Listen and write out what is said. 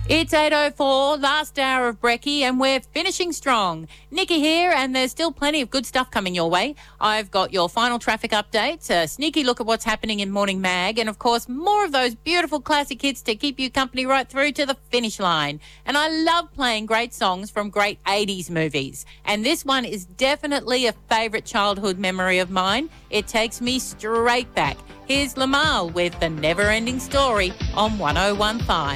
It's 8:04, last hour of Brekkie, and we're finishing strong. Nikki here, and there's still plenty of good stuff coming your way. I've got your final traffic updates, a sneaky look at what's happening in Morning Mag, and, of course, more of those beautiful classic hits to keep you company right through to the finish line. And I love playing great songs from great 80s movies. And this one is definitely a favourite childhood memory of mine. It takes me straight back. Here's Lamal with The Never Ending Story on 1015.